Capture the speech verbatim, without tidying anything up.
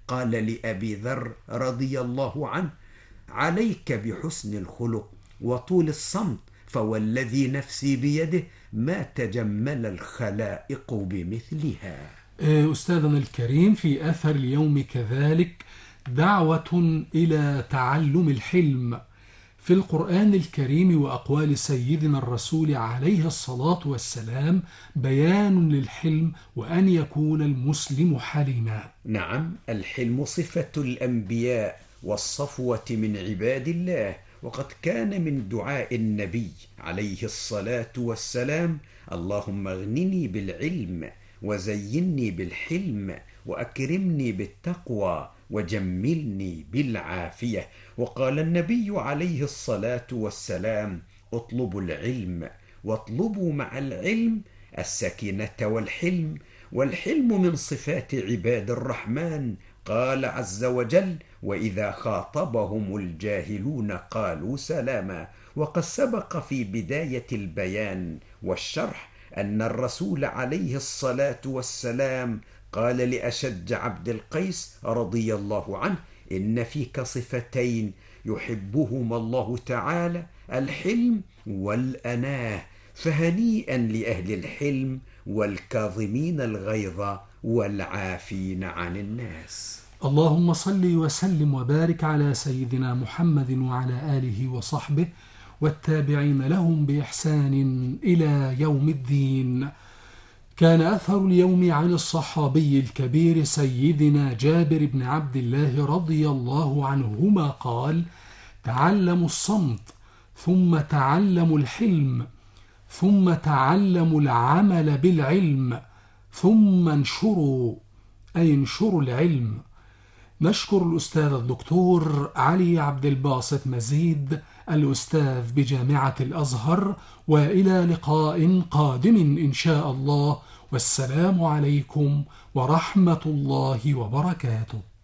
قال لأبي ذر رضي الله عنه: عليك بحسن الخلق وطول الصمت، فوالذي نفسي بيده ما تجمل الخلائق بمثلها. أستاذنا الكريم، في أثر اليوم كذلك دعوة إلى تعلم الحلم في القرآن الكريم وأقوال سيدنا الرسول عليه الصلاة والسلام بيان للحلم وأن يكون المسلم حليما. نعم، الحلم صفة الأنبياء والصفوة من عباد الله، وقد كان من دعاء النبي عليه الصلاة والسلام: اللهم اغنني بالعلم وزيني بالحلم وأكرمني بالتقوى وجملني بالعافية. وقال النبي عليه الصلاة والسلام: اطلبوا العلم واطلبوا مع العلم السكينة والحلم، والحلم من صفات عباد الرحمن. قال عز وجل: وإذا خاطبهم الجاهلون قالوا سلاما. وقد سبق في بداية البيان والشرح أن الرسول عليه الصلاة والسلام قال لأشج عبد القيس رضي الله عنه: إن فيك صفتين يحبهما الله تعالى، الحلم والأناه، فهنيئا لأهل الحلم والكاظمين الغيظ والعافين عن الناس. اللهم صل وسلم وبارك على سيدنا محمد وعلى آله وصحبه والتابعين لهم بإحسان إلى يوم الدين. كان أثر اليوم عن الصحابي الكبير سيدنا جابر بن عبد الله رضي الله عنهما قال: تعلموا الصمت ثم تعلموا الحلم ثم تعلموا العمل بالعلم ثم انشروا، أي انشروا العلم. نشكر الأستاذ الدكتور علي عبد الباسط مزيد الأستاذ بجامعة الأزهر، وإلى لقاء قادم إن شاء الله، والسلام عليكم ورحمة الله وبركاته.